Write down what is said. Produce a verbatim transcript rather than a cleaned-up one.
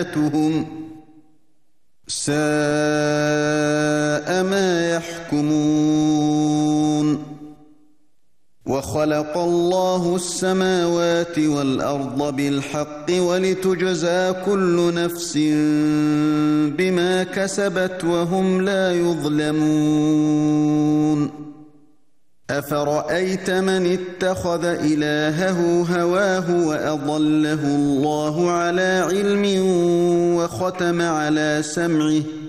آلهتهم ساء ما يحكمون وخلق الله السماوات والأرض بالحق ولتجزى كل نفس بما كسبت وهم لا يظلمون أفرأيت من اتخذ إلهه هواه وأضله الله على علم وختم على سمعه